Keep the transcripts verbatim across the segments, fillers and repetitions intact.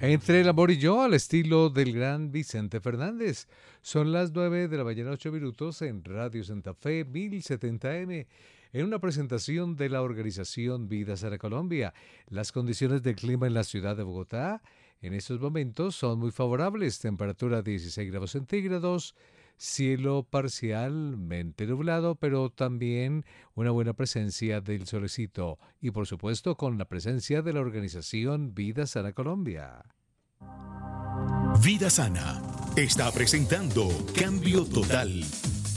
Entre el amor y yo, al estilo del gran Vicente Fernández. Son las nueve de la mañana, ocho minutos, en Radio Santa Fe mil setenta M. En una presentación de la organización Vida Sana Colombia. Las condiciones del clima en la ciudad de Bogotá en estos momentos son muy favorables. Temperatura dieciséis grados centígrados. Cielo parcialmente nublado, pero también una buena presencia del solecito. Y por supuesto con la presencia de la organización Vida Sana Colombia. Vida Sana está presentando Cambio Total,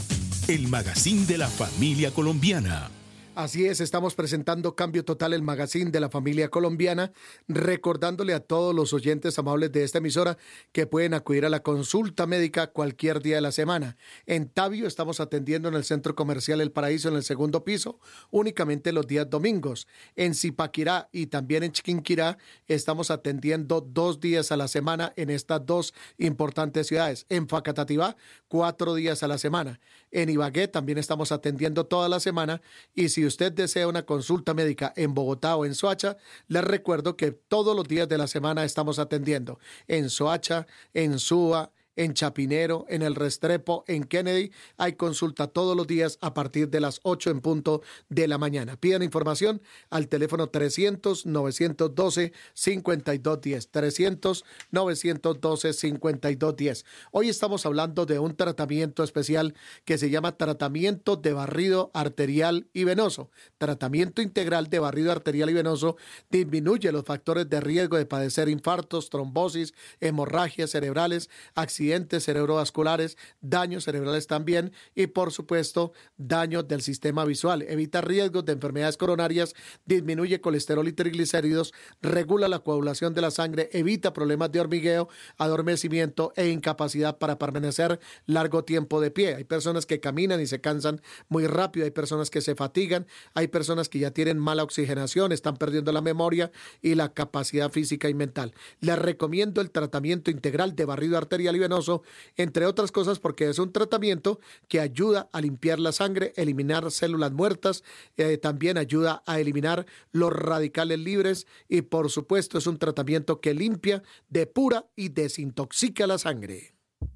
el magazine de la familia colombiana. Así es, estamos presentando Cambio Total, el magazine de la familia colombiana, recordándole a todos los oyentes amables de esta emisora que pueden acudir a la consulta médica cualquier día de la semana. En Tabio estamos atendiendo en el Centro Comercial El Paraíso, en el segundo piso, únicamente los días domingos. En Zipaquirá y también en Chiquinquirá estamos atendiendo dos días a la semana en estas dos importantes ciudades. En Facatativá, cuatro días a la semana. En Ibagué también estamos atendiendo toda la semana, y si usted desea una consulta médica en Bogotá o en Soacha, les recuerdo que todos los días de la semana estamos atendiendo en Soacha, en Suba, en Chapinero, en El Restrepo, en Kennedy. Hay consulta todos los días a partir de las ocho en punto de la mañana. Pidan información al teléfono trescientos, novecientos doce, cincuenta y dos diez. trescientos, novecientos doce, cincuenta y dos diez. Hoy estamos hablando de un tratamiento especial que se llama tratamiento de barrido arterial y venoso. Tratamiento integral de barrido arterial y venoso disminuye los factores de riesgo de padecer infartos, trombosis, hemorragias cerebrales, accidentes accidentes cerebrovasculares, daños cerebrales también, y por supuesto daños del sistema visual. Evita riesgos de enfermedades coronarias, disminuye colesterol y triglicéridos, regula la coagulación de la sangre, evita problemas de hormigueo, adormecimiento e incapacidad para permanecer largo tiempo de pie. Hay personas que caminan y se cansan muy rápido, hay personas que se fatigan, hay personas que ya tienen mala oxigenación, están perdiendo la memoria y la capacidad física y mental. Les recomiendo el tratamiento integral de barrido arterial y venoso, entre otras cosas porque es un tratamiento que ayuda a limpiar la sangre, eliminar células muertas, eh, también ayuda a eliminar los radicales libres, y por supuesto es un tratamiento que limpia, depura y desintoxica la sangre.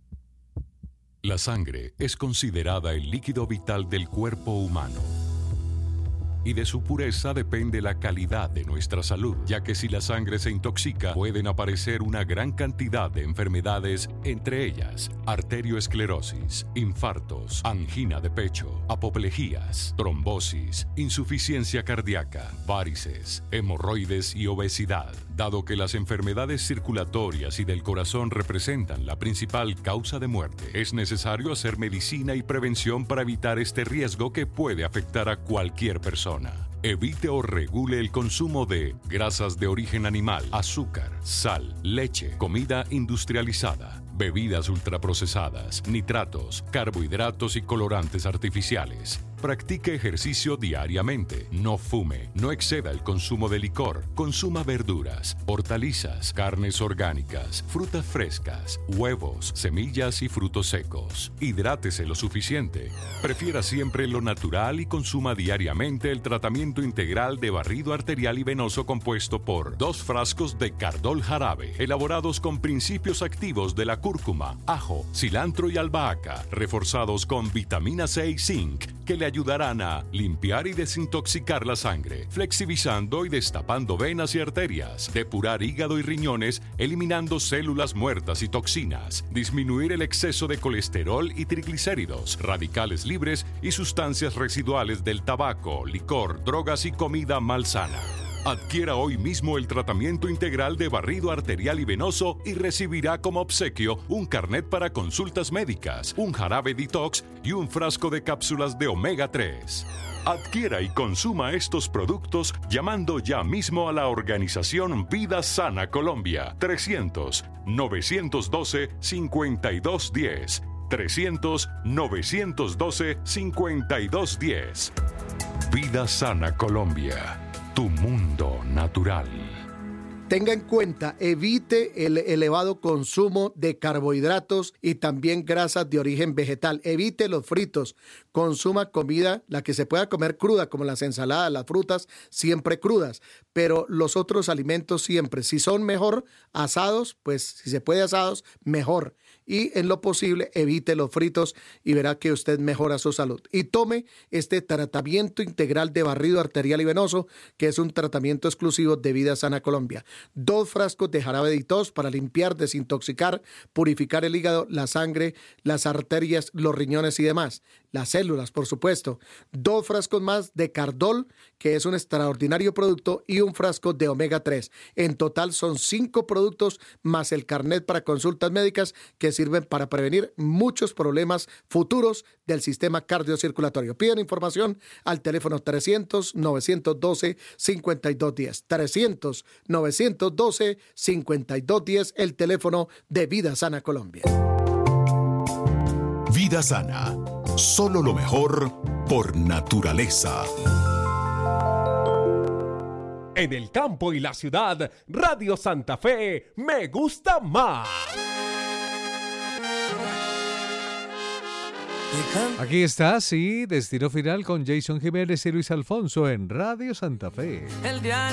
La sangre es considerada el líquido vital del cuerpo humano, y de su pureza depende la calidad de nuestra salud, ya que si la sangre se intoxica, pueden aparecer una gran cantidad de enfermedades, entre ellas arterioesclerosis, infartos, angina de pecho, apoplejías, trombosis, insuficiencia cardíaca, varices, hemorroides y obesidad. Dado que las enfermedades circulatorias y del corazón representan la principal causa de muerte, es necesario hacer medicina y prevención para evitar este riesgo que puede afectar a cualquier persona. Evite o regule el consumo de grasas de origen animal, azúcar, sal, leche, comida industrializada, bebidas ultraprocesadas, nitratos, carbohidratos y colorantes artificiales. Practique ejercicio diariamente. No fume. No exceda el consumo de licor. Consuma verduras, hortalizas, carnes orgánicas, frutas frescas, huevos, semillas y frutos secos. Hidrátese lo suficiente. Prefiera siempre lo natural y consuma diariamente el tratamiento integral de barrido arterial y venoso compuesto por dos frascos de Cardol jarabe, elaborados con principios activos de la cúrcuma, ajo, cilantro y albahaca, reforzados con vitamina C y zinc, que le ayudarán a limpiar y desintoxicar la sangre, flexibilizando y destapando venas y arterias, depurar hígado y riñones, eliminando células muertas y toxinas, disminuir el exceso de colesterol y triglicéridos, radicales libres y sustancias residuales del tabaco, licor, drogas y comida malsana. Adquiera hoy mismo el tratamiento integral de barrido arterial y venoso y recibirá como obsequio un carnet para consultas médicas, un jarabe detox y un frasco de cápsulas de omega tres. Adquiera y consuma estos productos llamando ya mismo a la organización Vida Sana Colombia. trescientos, novecientos doce, cincuenta y dos diez. trescientos, novecientos doce, cincuenta y dos diez. Vida Sana Colombia. Tu mundo natural. Tenga en cuenta, evite el elevado consumo de carbohidratos y también grasas de origen vegetal. Evite los fritos. Consuma comida, la que se pueda comer cruda, como las ensaladas, las frutas, siempre crudas. Pero los otros alimentos siempre, si son mejor asados, pues si se puede asados, mejor. Y en lo posible, evite los fritos y verá que usted mejora su salud. Y tome este tratamiento integral de barrido arterial y venoso, que es un tratamiento exclusivo de Vida Sana Colombia. Dos frascos de jarabe de tos para limpiar, desintoxicar, purificar el hígado, la sangre, las arterias, los riñones y demás. Las células, por supuesto. Dos frascos más de Cardol, que es un extraordinario producto, y un frasco de omega tres. En total son cinco productos más el carnet para consultas médicas que sirven para prevenir muchos problemas futuros del sistema cardiocirculatorio. Piden información al teléfono trescientos, novecientos doce, cincuenta y dos diez. trescientos, novecientos doce, cincuenta y dos diez, el teléfono de Vida Sana Colombia. Vida Sana. Solo lo mejor por naturaleza. En el campo y la ciudad, Radio Santa Fe me gusta más. Aquí está, sí, Destino Final con Jason Jiménez y Luis Alfonso en Radio Santa Fe.